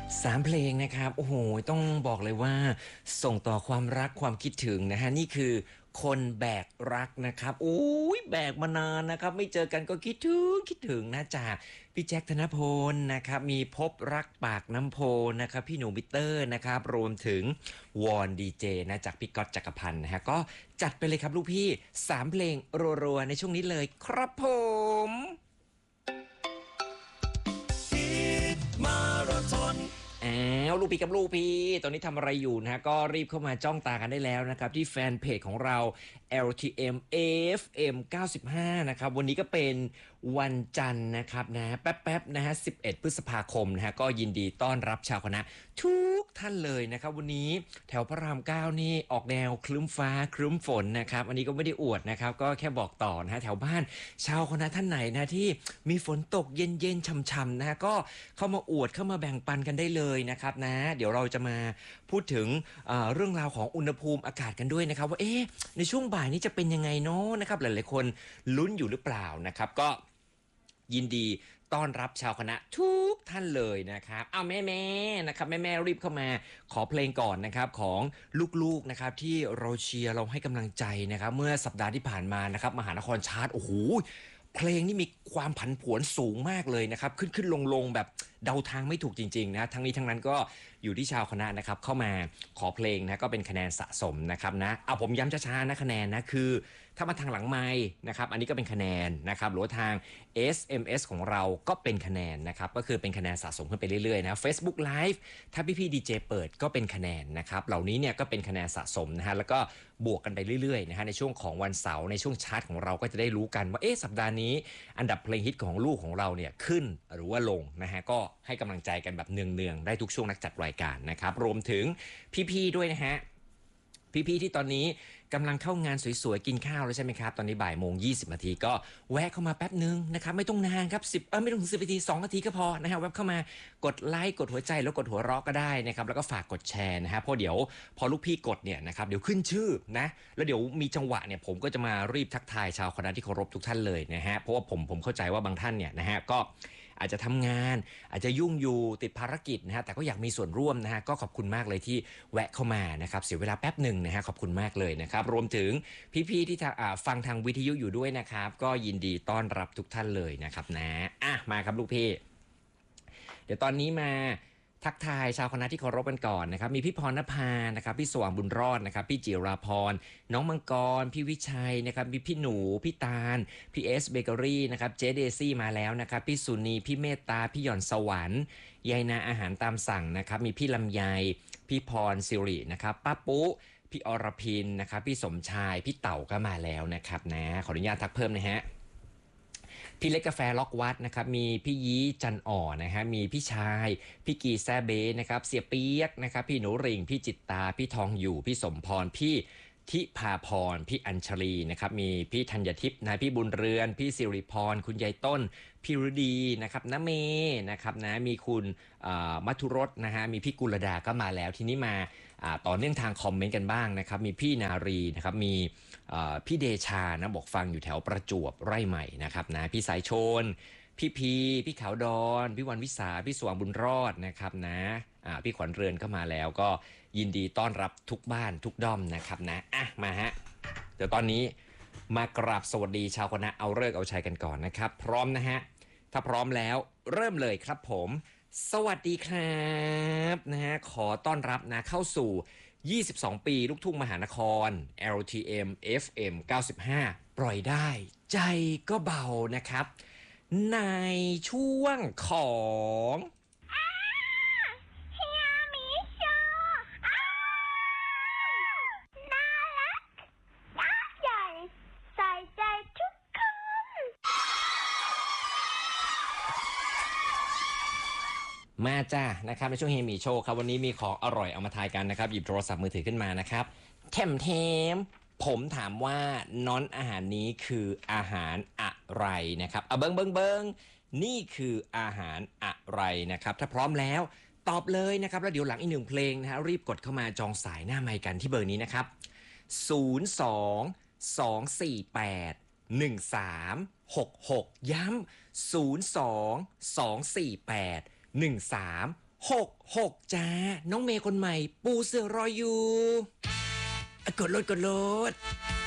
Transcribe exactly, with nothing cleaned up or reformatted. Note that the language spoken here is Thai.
สามเพลงนะครับโอ้โหต้องบอกเลยว่าส่งต่อความรักความคิดถึงนะฮะนี่คือคนแบกรักนะครับโอ้ยแบกมานานนะครับไม่เจอกันก็คิดถึงคิดถึงนะจากพี่แจ็คธนพลนะครับมีพบรักปากน้ำโพนะครับพี่หนูมิเตอร์นะครับรวมถึงวอนดีเจนะจากพี่ก๊อตจักรพันธ์นะฮะก็จัดไปเลยครับลูกพี่สามเพลงรัวๆในช่วงนี้เลยครับผมมาราธอนอ้าวลูกพี่กับลูกพี่ตอนนี้ทำอะไรอยู่นะฮะก็รีบเข้ามาจ้องตากันได้แล้วนะครับที่แฟนเพจของเรา แอล ที เอ็ม เอ เอฟ เอ็ม เก้าสิบห้านะครับวันนี้ก็เป็นวันจันทร์นะครับนะแป๊บๆนะฮะสิบเอ็ดพฤษภาคมนะฮะก็ยินดีต้อนรับชาวคณะทุกท่านเลยนะครับวันนี้แถวพระรามเก้านี่ออกแนวครึ้มฟ้าครึ้มฝนนะครับอันนี้ก็ไม่ได้อวดนะครับก็แค่บอกต่อนะฮะแถวบ้านชาวคณะท่านไหนนะที่มีฝนตกเย็นๆช่ำๆนะฮะก็เข้ามาอวดเข้ามาแบ่งปันกันได้เลยนะครับนะเดี๋ยวเราจะมาพูดถึงเอ่อเรื่องราวของอุณหภูมิอากาศกันด้วยนะครับว่าเอ๊ะในช่วงบ่ายนี้จะเป็นยังไงเนาะนะครับหลายๆคนลุ้นอยู่หรือเปล่านะครับก็ยินดีต้อนรับชาวคณะทุกท่านเลยนะครับเอาแม่แม่นะครับแม่แม่รีบเข้ามาขอเพลงก่อนนะครับของลูกๆนะครับที่เราเชียร์เราให้กำลังใจนะครับเมื่อสัปดาห์ที่ผ่านมานะครับมหานครชาร์ตโอ้โหเพลงนี่มีความผันผวนสูงมากเลยนะครับขึ้นขึ้นลงลงแบบเดาทางไม่ถูกจริงๆนะทั้งนี้ทั้งนั้นก็อยู่ที่ชาวคณะนะครับเข้ามาขอเพลงนะก็เป็นคะแนนสะสมนะครับนะเอาผมย้ำช้าๆนะคะแนนนะคือถ้ามาทางหลังไมค์นะครับอันนี้ก็เป็นคะแนนนะครับหรือว่าทาง เอส เอ็ม เอส ของเราก็เป็นคะแนนนะครับก็คือเป็นคะแนนสะสมขึ้นไปเรื่อยๆนะ Facebook Live ถ้าพี่ๆดีเจเปิดก็เป็นคะแนนนะครับเหล่านี้เนี่ยก็เป็นคะแนนสะสมนะฮะแล้วก็บวกกันไปเรื่อยๆนะฮะในช่วงของวันเสาร์ในช่วงชาร์ตของเราก็จะได้รู้กันว่าเอ๊ะสัปดาห์นี้อันดับเพลงฮิตของลูกของเราเนี่ยขึ้นหรือว่าลงนะฮะก็ให้กำลังใจกันแบบเนืองๆได้ทุกช่วงนักจัดรายการนะครับรวมถึงพี่ๆด้วยนะฮะพี่ๆที่ตอนนี้กำลังเข้างานสวยๆกินข้าวแล้วใช่ไหมครับตอนนี้บ่ายโมงยี่สิบนาทีก็แวะเข้ามาแป๊บนึงนะครับไม่ต้องนานครับสิบเออไม่ต้องถึงสิบนาทีสองนาทีก็พอนะฮะแวะเข้ามากดไลค์กดหัวใจแล้วกดหัวเราะก็ได้นะครับแล้วก็ฝากกดแชร์นะฮะเพราะเดี๋ยวพอลูกพี่กดเนี่ยนะครับเดี๋ยวขึ้นชื่อนะแล้วเดี๋ยวมีจังหวะเนี่ยผมก็จะมารีบทักทายชาวคณะที่เคารพทุกท่านเลยนะฮะเพราะว่าผมผมเข้าใจว่าบางท่านเนี่ยนะฮะก็อาจจะทำงานอาจจะยุ่งอยู่ติดภารกิจนะฮะแต่ก็อยากมีส่วนร่วมนะฮะก็ขอบคุณมากเลยที่แวะเข้ามานะครับเสียเวลาแป๊บหนึ่งนะฮะขอบคุณมากเลยนะครับรวมถึงพี่ๆที่ฟังทางวิทยุอยู่ด้วยนะครับก็ยินดีต้อนรับทุกท่านเลยนะครับนะอ่ะมาครับลูกพี่เดี๋ยวตอนนี้มาทักทายชาวคณะที่เคารพกันก่อนนะครับมีพี่พรณภานะครับพี่สว่างบุญรอดนะครับพี่จิราพรน้องมังกรพี่วิชัยนะครับมีพี่หนูพี่ตาลพี่เอสเบเกอรี่นะครับเจเดซี่มาแล้วนะครับพี่สุนีพี่เมตตาพี่หย่อนสวรรค์ยายนาอาหารตามสั่งนะครับมีพี่ลำไยพี่พรสิรินะครับป้าปุ๊พี่อรพินนะครับพี่สมชายพี่เต่าก็มาแล้วนะครับนะขออนุญาตทักเพิ่มนะฮะพี่เล็กกาแฟล็อกวัดนะครับมีพี่ยี้จันอ่อนะฮะมีพี่ชายพี่กีแซเบนะครับเสียเปียกนะครับพี่หนูริงพี่จิตตาพี่ทองอยู่พี่สมพรพี่ทิพาพรพี่อัญชลีนะครับมีพี่ธัญทิพย์นะพี่บุญเรือนพี่สิริพรคุณยายต้นพี่ฤดีนะครับน้าเมนะครับนะมีคุณมัทุรสนะฮะมีพี่กุลดาก็มาแล้วทีนี้มาต่อเนื่องทางคอมเมนต์กันบ้างนะครับมีพี่นารีนะครับมีพี่เดชานะบอกฟังอยู่แถวประจวบไร่ใหม่นะครับนะพี่สายชนพี่พีพี่ขาวดอนพี่วันวิสาพี่สว่างบุญรอดนะครับนะพี่ขวัญเรือนก็มาแล้วก็ยินดีต้อนรับทุกบ้านทุกด้อมนะครับนะอ่ะมาฮะเดี๋ยวตอนนี้มากราบสวัสดีชาวคณะเอาเลิกเอาชัยกันก่อนนะครับพร้อมนะฮะถ้าพร้อมแล้วเริ่มเลยครับผมสวัสดีครับนะฮะขอต้อนรับนะเข้าสู่ยี่สิบสองปีลูกทุ่งมหานคร แอล ที เอ็ม เอฟ เอ็ม เก้าสิบห้าปล่อยได้ใจก็เบานะครับในช่วงของมาจ้านะครับในช่วงเฮมีโชว์ครับวันนี้มีของอร่อยเอามาทายกันนะครับหยิบโทรศัพท์มือถือขึ้นมานะครับเทมเทมผมถามว่าน้อนอาหารนี้คืออาหารอะไรนะครับเอาเบิ้งเบิ้งเบิ้งนี่คืออาหารอะไรนะครับถ้าพร้อมแล้วตอบเลยนะครับแล้วเดี๋ยวหลังอีกหนึ่งเพลงนะฮะรีบกดเข้ามาจองสายหน้าไมค์กันที่เบอร์นี้นะครับศูนย์ สอง สอง สี่ แปด หนึ่ง สาม หก หกย้ำศูนย์ สอง สอง สี่ แปดหนึ่งสามหกหกจ้าน้องเมย์คนใหม่ปูเสือรออยู่อ่ะกดโลดกดโลด